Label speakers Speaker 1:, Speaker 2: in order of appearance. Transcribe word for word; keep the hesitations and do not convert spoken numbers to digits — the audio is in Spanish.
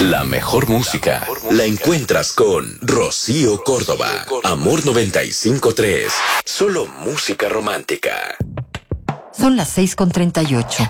Speaker 1: La mejor música la encuentras con Rocío Córdoba. Amor noventa y cinco punto tres. Solo música romántica.
Speaker 2: Son las seis con treinta y ocho.